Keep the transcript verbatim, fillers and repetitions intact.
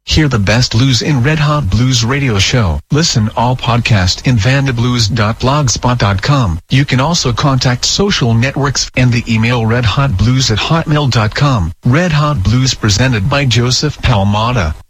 Hear the best blues in Red Hot Blues Radio Show. Listen all podcast in vanda blues dot blogspot dot com. You can also contact social networks and the email redhotblues at hotmail dot com. Red Hot Blues presented by Joseph Palmata.